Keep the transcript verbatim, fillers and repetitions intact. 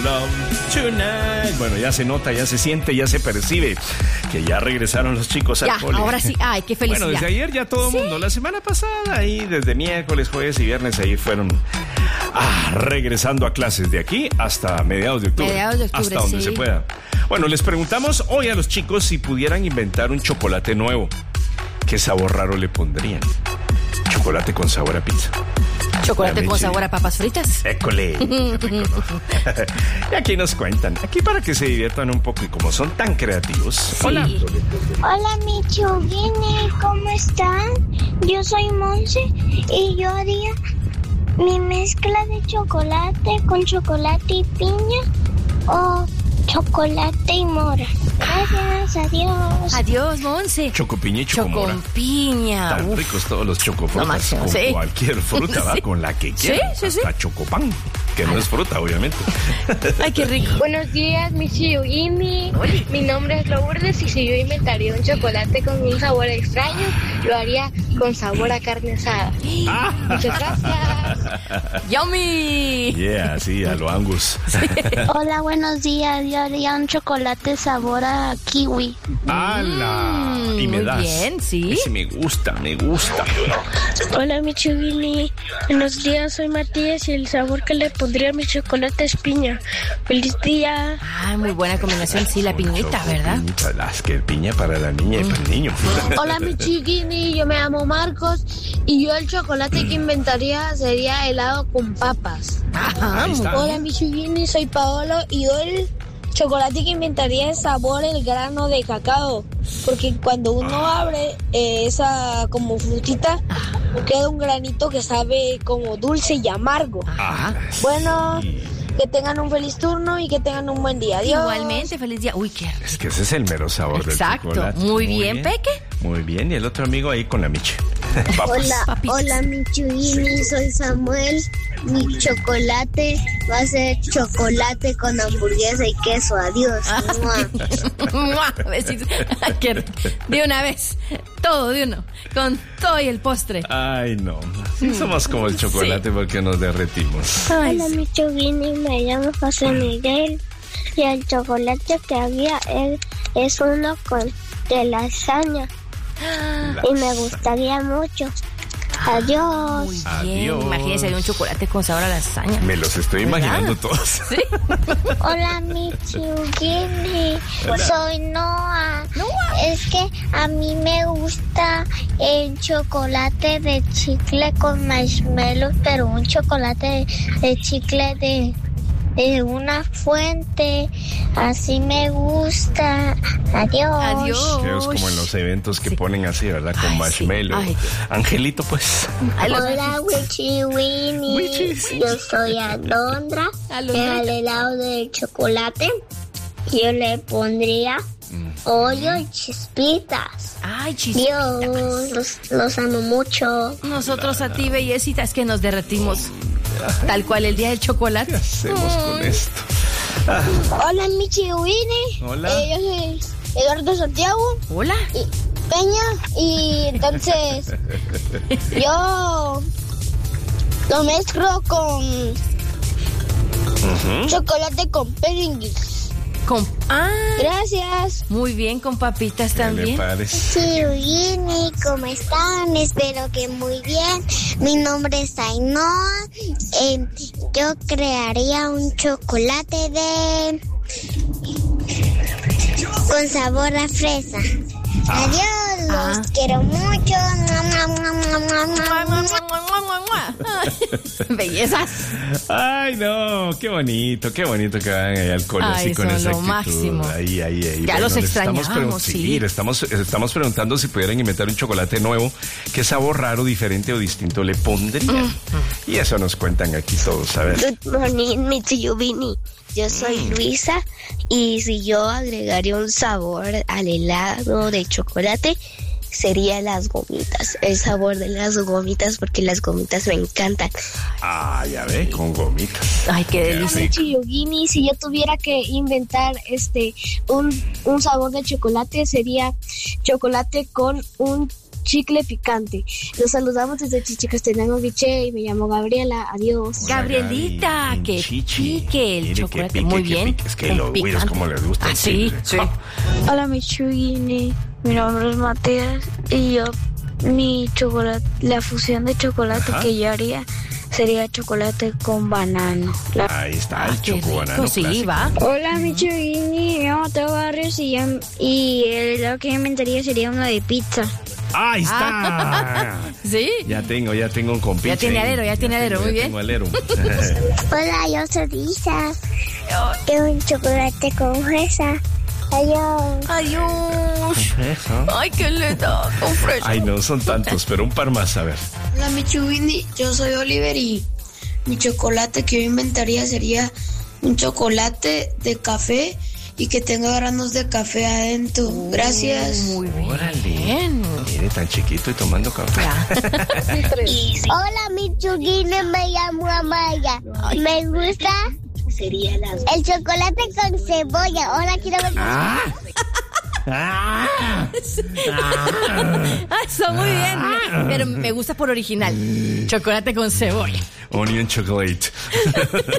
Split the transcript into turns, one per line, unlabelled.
Love Tonight. Bueno, ya se nota, ya se siente, ya se percibe que ya regresaron los chicos al
ya,
cole.
Ahora sí, ay, qué felicidad.
Bueno, desde ayer ya todo el
¿Sí?
mundo. La semana pasada, ahí desde miércoles, jueves y viernes, ahí fueron ah, regresando a clases de aquí hasta mediados de octubre.
Mediados de octubre,
hasta donde
sí.
se pueda. Bueno, les preguntamos hoy a los chicos si pudieran inventar un chocolate nuevo. ¿Qué sabor raro le pondrían? Chocolate con sabor a pizza.
Chocolate con sabor a papas fritas.
École. Y aquí nos cuentan. Aquí para que se diviertan un poco y como son tan creativos.
Sí.
Hola.
Hola, mi chubini, ¿cómo están? Yo soy Monse y yo haría mi mezcla de chocolate con chocolate y piña o chocolate y mora. Gracias, adiós.
Adiós, Monse.
Chocopiña y chocomora.
Chocopiña.
Tan
Uf.
ricos todos los chocofrutas.
Lo máximo,
con
sí.
cualquier fruta, va,
Sí.
con la que
Sí,
quieran.
sí, sí.
Hasta chocopán, que no es fruta, obviamente.
Ay, qué rico.
Buenos días, mi chiyugini. Mi nombre es Lourdes y si yo inventaría un chocolate con un sabor extraño, lo haría con sabor a carne asada. Muchas gracias.
Yummy.
Yeah, sí, a lo Angus.
Hola, buenos días. Yo haría un chocolate sabor a kiwi.
¡Hala!
Mm,
Y me
muy
das.
bien, sí.
Ese me gusta, me gusta.
Hola, mi chiyugini. Buenos días, soy Matías y el sabor que le pondría a mi chocolate es piña. ¡Feliz día!
Ay, muy buena combinación, sí, la piñita, ¿verdad?
Piñita, las que piña para la niña y para el niño.
Hola, mi chiquini, yo me llamo Marcos y yo el chocolate que inventaría sería helado con papas.
Ajá,
Ahí está.
Hola, mi chiquini, soy Paolo y yo el chocolate que inventaría es sabor el grano de cacao, porque cuando uno abre eh, esa como frutita queda un granito que sabe como dulce y amargo.
Ah,
Bueno,
sí.
que tengan un feliz turno y que tengan un buen día. Adiós.
Igualmente, feliz día. Uy, qué rico.
Es que ese es el mero sabor
Exacto.
del chocolate.
Muy bien, Peque.
Muy bien, y el otro amigo ahí con la Miche. Papas.
Hola,
Papitas.
hola, mi chubini, soy Samuel. Mi chocolate va a ser chocolate con hamburguesa y queso. Adiós. Mua.
Mua, besitos. Ay, qué rico. De una vez. Todo de uno. Con todo y el postre.
Ay, no. Sí, somos como el chocolate porque nos derretimos.
Ay,
Hola,
sí.
mi chubini, me llamo José Miguel. Y el chocolate que había es, es uno con de lasaña. Y me gustaría mucho. Adiós.
Muy bien.
Adiós.
Imagínense de un chocolate con sabor a lasaña.
Me los estoy
¿Verdad?
imaginando todos.
Sí.
Hola, mi chugini. Soy Noah.
Noah.
Es que a mí me gusta el chocolate de chicle con marshmallow, pero un chocolate de, de chicle de, de una fuente. Así me gusta. Adiós.
Adiós.
Que es como en los eventos que
Sí.
ponen así, ¿verdad? Con
Ay, sí.
marshmallow.
Ay.
Angelito, pues.
Ay, los-
Hola, Wichi Winnie.
Wichis.
Yo soy Alondra.
Alondra.
El helado de chocolate, yo le pondría Oreo y chispitas.
Ay, chis.
Dios, los, los amo mucho.
Nosotros a ti, bellecita, es que nos derretimos. Tal cual el día del chocolate.
¿Qué hacemos con esto?
Hola, Michi Winnie.
Hola.
Eh, yo soy Eduardo Santiago
Hola.
y Peña. Y entonces, yo lo mezclo con
Ujú.
chocolate con Pringles.
Con... Ah,
Gracias.
muy bien, con papitas
¿Qué le
también.
parece?
Sí, Winnie, ¿cómo están? Espero que muy bien. Mi nombre es Ainhoa. Eh, yo crearía un chocolate de... con sabor a fresa. Adiós, los
Ah.
quiero mucho. Mua, mua, mua, mua, mua,
Mua, mua,
mua.
mua, mua, mua, mua, mua. Ay, bellezas.
Ay, no, qué bonito, qué bonito que vayan ahí al cole
Ay,
así con
son
esa
lo
actitud.
máximo.
Ahí, ahí, ahí.
Ya los
les estamos
extrañábamos,
pregun-
sí.
le estamos, estamos preguntando si pudieran inventar un chocolate nuevo, qué sabor raro, diferente o distinto le pondrían.
Mm,
Y eso nos cuentan aquí todos, a ver.
Good morning, Mitsuyubini. Yo soy Luisa y si yo agregaría un sabor al helado de chocolate sería las gomitas, el sabor de las gomitas porque las gomitas me encantan.
Ah, ya ve, con gomitas.
Ay, qué
Qué
delicia.
rico.
Chiyugini, si yo tuviera que inventar este un, un sabor de chocolate sería chocolate con un
chicle picante. Los saludamos desde Chichicastenango, Guiche, y me llamo Gabriela. Adiós.
Gabrielita,
Gaby,
que
chichi.
pique el
Mire, que
chocolate.
pique,
Muy
que
bien.
pique. Es que
Con
los güiros
picante.
como les gusta.
Ah, sí, sí.
Hola, mi Chuyini. Mi nombre es Matías y yo, mi chocolate, la fusión de chocolate
Ajá.
que yo haría sería chocolate con banano. La-
Ahí está
Ah,
el
qué
chocobanano
rico, sí,
clásico.
va.
Hola, mi Chuyini. Me llamo Teo Barrios y, yo- y el helado que yo inventaría sería uno de pizza.
Ahí está.
Sí.
Ya tengo, ya tengo un compinche.
Ya tiene alero, ya tiene alero,
tengo,
muy
ya
bien.
Tengo alero.
Hola, yo soy Lisa. Quiero un chocolate con fresa. Adiós.
Adiós.
Eso.
Ay, qué linda. Con fresa.
Ay, no, son tantos, pero un par más, a ver.
Hola, mi Chubini, yo soy Oliver y mi chocolate que yo inventaría sería un chocolate de café y que tenga granos de café adentro. Gracias.
Muy bien.
Órale.
Bien.
Mire, tan chiquito y tomando café.
Hola, mi Chuyini. Me llamo Amaya. Me gusta el chocolate con cebolla. Ahora quiero ver.
Ah. Ah.
Ah, está muy bien. Pero me gusta por original. Chocolate con cebolla.
Onion chocolate.